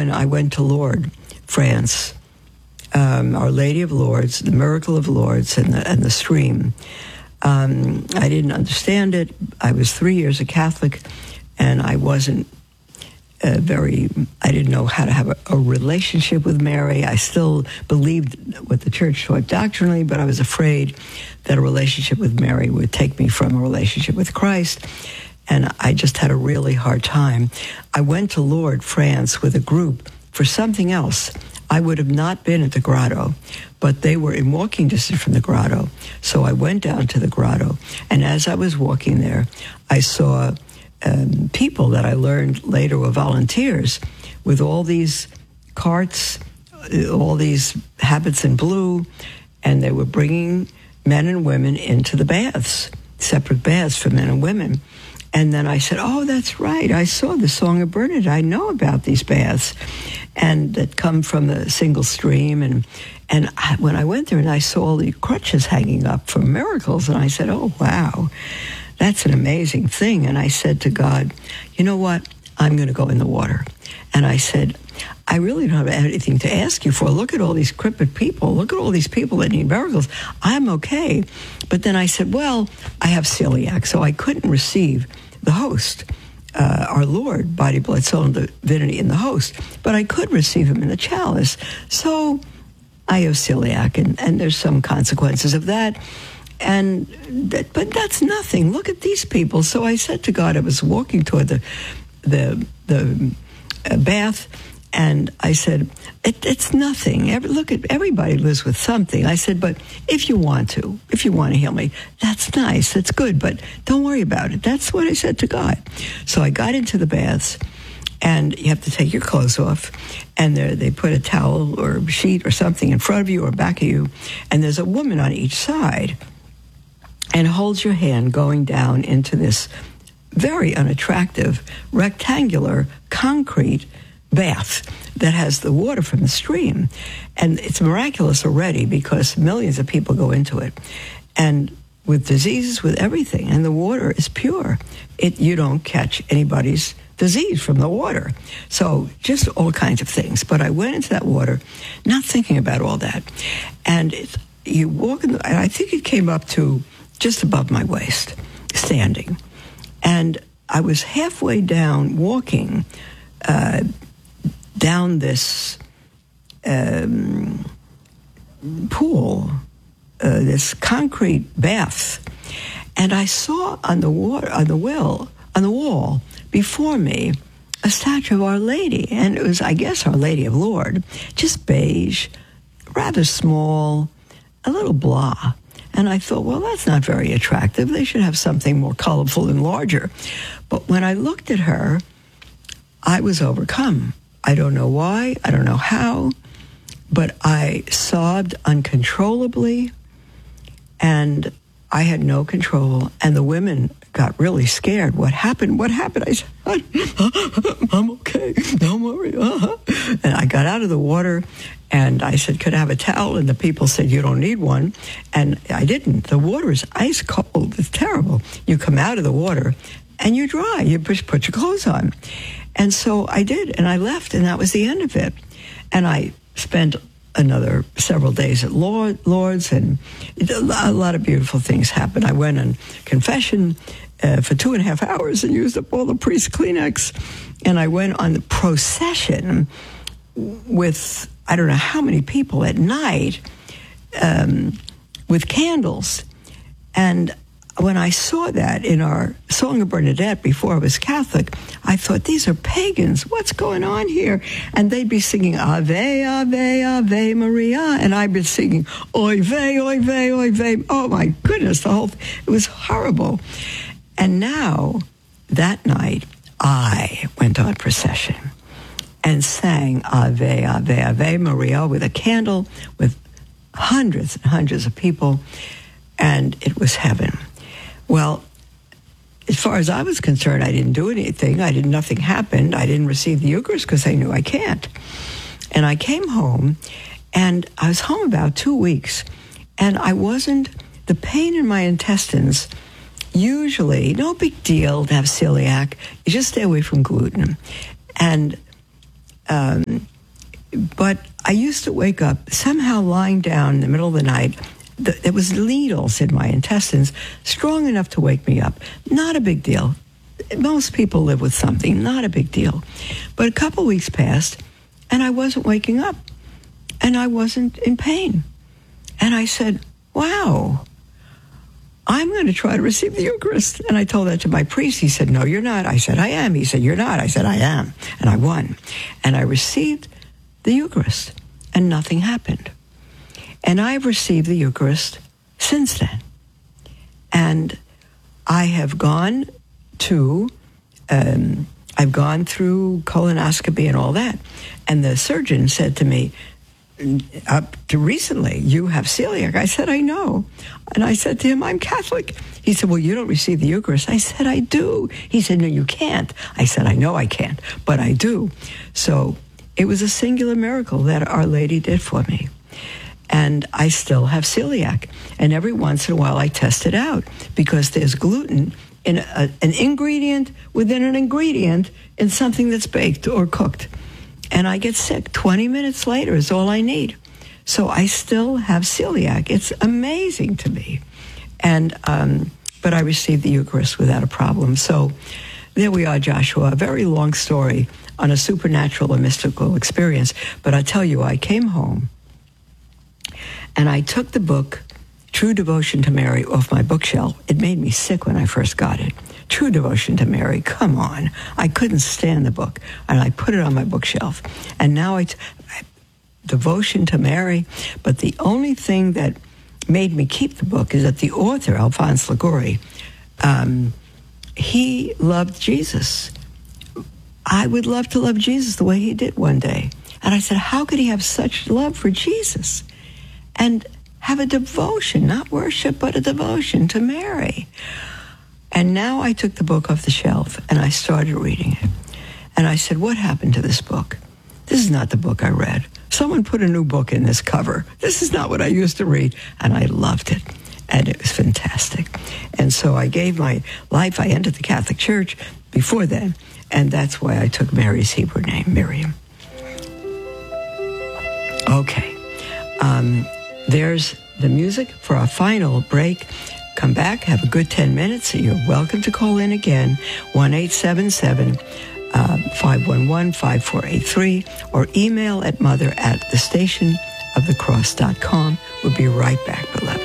when I went to Lourdes, France, Our Lady of Lourdes, the Miracle of Lourdes, and the stream. I didn't understand it. I was 3 years a Catholic, and I wasn't I didn't know how to have a relationship with Mary. I still believed what the church taught doctrinally, but I was afraid that a relationship with Mary would take me from a relationship with Christ, and I just had a really hard time. I went to Lourdes, France, with a group for something else. I would have not been at the grotto, but they were in walking distance from the grotto. So I went down to the grotto, and as I was walking there, I saw people that I learned later were volunteers with all these carts, all these habits in blue, and they were bringing men and women into the baths, separate baths for men and women. And then I said, oh, that's right. I saw the Song of Bernadette. I know about these baths and that come from the single stream. And when I went there and I saw all the crutches hanging up for miracles, and I said, oh, wow, that's an amazing thing. And I said to God, you know what? I'm going to go in the water. And I said, I really don't have anything to ask you for. Look at all these crippled people. Look at all these people that need miracles. I'm okay. But then I said, well, I have celiac, so I couldn't receive the host, our Lord, body, blood, soul, and divinity in the host. But I could receive him in the chalice. So I have celiac, and there's some consequences of that. But that's nothing. Look at these people. So I said to God, I was walking toward the bath, and I said, it's nothing. Look at everybody lives with something. I said, but if you want to heal me, that's nice, that's good, but don't worry about it. That's what I said to God. So I got into the baths, and you have to take your clothes off, and they put a towel or a sheet or something in front of you or back of you, and there's a woman on each side, and holds your hand going down into this very unattractive, rectangular, concrete bath that has the water from the stream. And it's miraculous already because millions of people go into it. And with diseases, with everything, and the water is pure. You don't catch anybody's disease from the water. So just all kinds of things. But I went into that water not thinking about all that. And you walk in, and I think it came up to just above my waist, standing. And I was halfway down, walking down this pool, this concrete bath, and I saw on the wall before me a statue of Our Lady, and it was, I guess, Our Lady of Lourdes, just beige, rather small, a little blah. And I thought, well, that's not very attractive. They should have something more colorful and larger. But when I looked at her, I was overcome. I don't know why, I don't know how, but I sobbed uncontrollably, and I had no control, and the women got really scared. What happened? I said, I'm okay, don't worry. And I got out of the water, and I said, could I have a towel? And the people said, you don't need one. And I didn't. The water is ice cold. It's terrible. You come out of the water, and you dry. You just put your clothes on. And so I did, and I left, and that was the end of it. And I spent another several days at Lourdes, and a lot of beautiful things happened. I went on confession for 2.5 hours and used up all the priest's Kleenex. And I went on the procession with I don't know how many people at night with candles. And when I saw that in our Song of Bernadette before I was Catholic, I thought, these are pagans. What's going on here? And they'd be singing Ave, Ave, Ave Maria. And I'd be singing Oy vey, Oy vey, Oy vey. Oh, my goodness, it was horrible. And now, that night, I went on procession and sang Ave, Ave, Ave Maria with a candle with hundreds and hundreds of people, and it was heaven. Well, as far as I was concerned, I didn't do anything. Nothing happened. I didn't receive the Eucharist because I knew I can't. And I came home, and I was home about 2 weeks, and the pain in my intestines, usually, no big deal to have celiac, you just stay away from gluten. And But I used to wake up somehow lying down in the middle of the night. There was needles in my intestines, strong enough to wake me up. Not a big deal. Most people live with something, not a big deal. But a couple weeks passed, and I wasn't waking up, and I wasn't in pain. And I said, wow, I'm going to try to receive the Eucharist. And I told that to my priest. He said, no, you're not. I said, I am. He said, you're not. I said, I am. And I won. And I received the Eucharist, and nothing happened. And I've received the Eucharist since then. And I have gone to, I've gone through colonoscopy and all that. And the surgeon said to me, up to recently, you have celiac. I said, I know. And I said to him, I'm Catholic. He said, well, you don't receive the Eucharist. I said, I do. He said, no, you can't. I said, I know I can't, but I do. So it was a singular miracle that Our Lady did for me. And I still have celiac. And every once in a while I test it out because there's gluten in an ingredient within an ingredient in something that's baked or cooked. And I get sick. 20 minutes later is all I need. So I still have celiac. It's amazing to me. And but I received the Eucharist without a problem. So there we are, Joshua. A very long story on a supernatural or mystical experience. But I tell you, I came home and I took the book, True Devotion to Mary, off my bookshelf. It made me sick when I first got it. True Devotion to Mary, come on. I couldn't stand the book. And I put it on my bookshelf. And now Devotion to Mary. But the only thing that made me keep the book is that the author, Alphonse Liguori, he loved Jesus. I would love to love Jesus the way he did one day. And I said, how could he have such love for Jesus and have a devotion, not worship, but a devotion to Mary? And now I took the book off the shelf and I started reading it. And I said, what happened to this book? This is not the book I read. Someone put a new book in this cover. This is not what I used to read. And I loved it. And it was fantastic. And so I gave my life. I entered the Catholic Church before then. And that's why I took Mary's Hebrew name, Miriam. Okay. There's the music for our final break. Come back, have a good 10 minutes. You're welcome to call in again, 1-877-511-5483, or email at mother@thestationofthecross.com. We'll be right back, beloved.